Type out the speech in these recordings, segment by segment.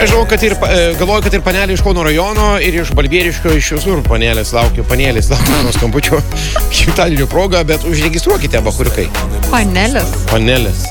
Aš žinau, kad galvoju, kad ir panelė iš Kauno rajono ir iš Balbieriškio iš visur panelės laukia nuo skambučio gimtadienio proga, bet užregistruokite, bachurikai. Panelės.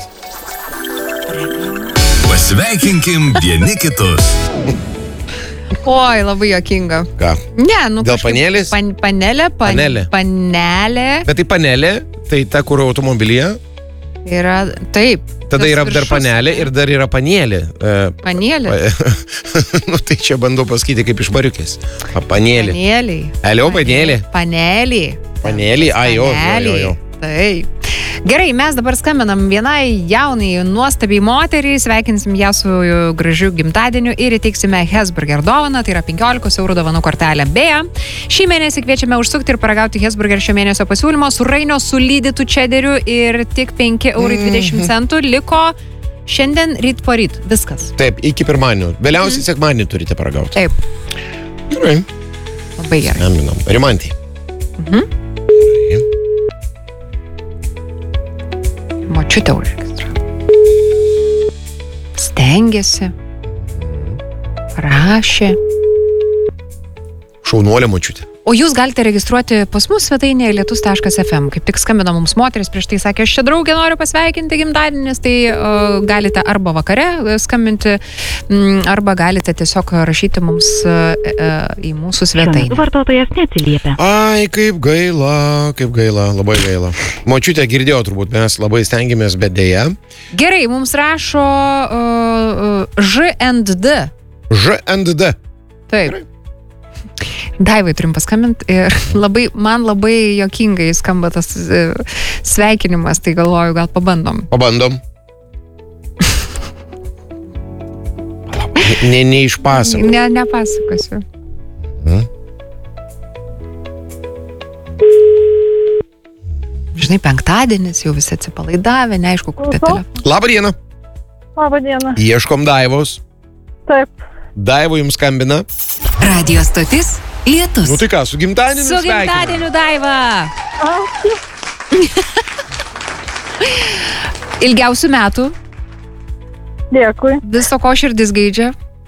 Pasveikinkim vieni kitus. Oi, labai juokinga. Ką? Ne, Dėl panelės? Panelė. Bet tai panelė, tai ta, kur automobilyje? Yra, taip. Tada yra dar panelė ir dar yra panėlė. Panėlė? Tai čia bandau pasakyti kaip iš bariukės. Panėlė. Alio, panėlė. Panėlė, jo. Taip. Gerai, mes dabar skambinam vienai jaunai, nuostabiai moteriai, sveikinsim ją su gražiu gimtadieniu ir įteiksime Hesburger dovaną, tai yra 15 eurų dovanų kortelė. Beje, šį mėnesį kviečiame užsukti ir paragauti Hesburger šio mėnesio pasiūlymo su Rainio sulydytų čederiu ir tik 5,20 eurų liko šiandien ryt po ryt. Viskas. Taip, iki pirmadienio. Vėliausiai sekmadienį turite paragauti. Taip. Gerai. Labai gerai. Skambinam. Rimantį. Močiutė užregistravo. Stengėsi. Rašė. Šaunuolė močiutė. O jūs galite registruoti pas mus svetainėje lietus.fm. Kaip tik skambino mums moteris, prieš tai sakė, aš čia draugė noriu pasveikinti gimtadienis, tai galite arba vakare skambinti, arba galite tiesiog rašyti mums į mūsų svetainę. Vartotojas neatsiliepia. Ai, kaip gaila, labai gaila. Močiutė girdėjo turbūt, mes labai stengiamės, bet dėja. Gerai, mums rašo Ž&D. Ž&D. Taip. Gerai. Daivai turim paskambinti ir man labai juokingai skamba tas sveikinimas, tai galvoju, gal pabandom. Neišpasakosiu. Nepasakosiu. Žinai, penktadienis, jau visi atsipalaidavę, neaišku, kur tie telefonai. Labą dieną. Ieškom Daivos. Taip. Daivo jums skambina. Radio stotis Lietus. Nu tai ką, su gimtadieniu Su gimtadieniu, Daiva. Ilgiausių metų. Dėkui. Viso ko širdis geidžia.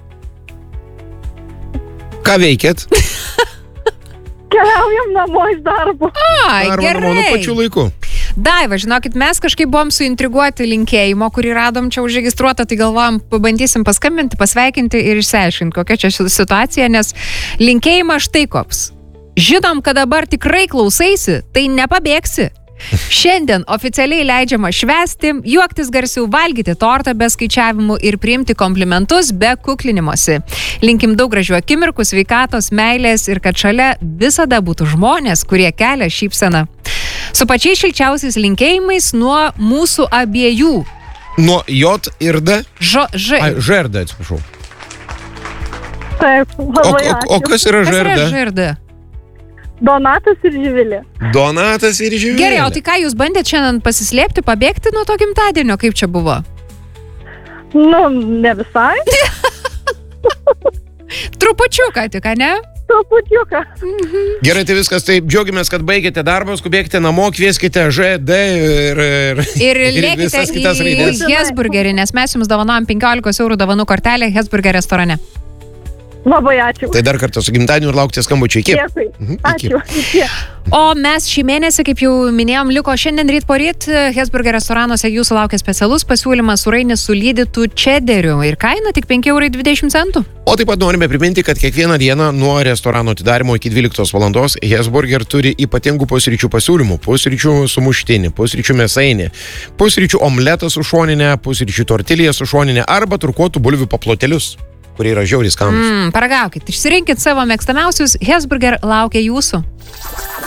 Ką veikėt? Keliaujam namo iš darbo. Gerai. Namo pačiu laiku. Daiva, žinokit, mes kažkaip buvom suintriguoti linkėjimo, kurį radom čia užregistruotą, tai galvojam, pabandysim paskambinti, pasveikinti ir išsiaiškinti, kokia čia situacija, nes linkėjimas štai koks. Žinom, kad dabar tikrai klausaisi, tai nepabėgsi. Šiandien oficialiai leidžiama švęsti, juoktis garsiau, valgyti tortą be skaičiavimų ir priimti komplimentus be kuklinimosi. Linkim daug gražių akimirkų, sveikatos, meilės ir kad šalia visada būtų žmonės, kurie kelia šypseną. Su pačiais šilčiausiais linkėjimais nuo mūsų abiejų. Nuo J ir D? Ž ir D, atsiprašau. Taip, labai ačiū. O kas yra Ž ir D? Donatas ir Živilė. Gerai, o tai ką jūs bandėt šiandien pasislėpti, pabėgti nuo to gimtadienio, kaip čia buvo? Nu, ne visai. Trupučiuką tik, ne? Trupučiuką. Gerai, tai viskas, tai džiaugiamės, kad baigėte darbą, skubėkite namo, kvieskite Ž, D ir lėkite į Hesburgerį, nes mes jums dovanojam 15 eurų dovanų kortelę Hesburger restorane. Labai ačiū. Tai dar kartą su gimtadieniu ir laukite skambučio. Iki. Dėkui. Ačiū. O mes šį mėnesį, kaip jau minėjom, liko šiandien ryt po ryt. Hesburger restoranuose jūsų laukia specialus pasiūlymas su Rainio sulydytų čederiu ir kaina tik 5,20 eurų. O taip pat norime priminti, kad kiekvieną dieną nuo restorano atidarimo iki 12 valandos Hesburger turi ypatingų pusryčių pasiūlymų. Pusryčių sumuštinį, pusryčių mėsainį, pusryčių omletą su šoninė, pusryčių tortilija su šoninė arba turkuotų bulvių paplotelius, kurie yra žiauriai skanūs. Paragaukit, išsirinkit savo mėgstamiausius, Hesburger laukia jūsų.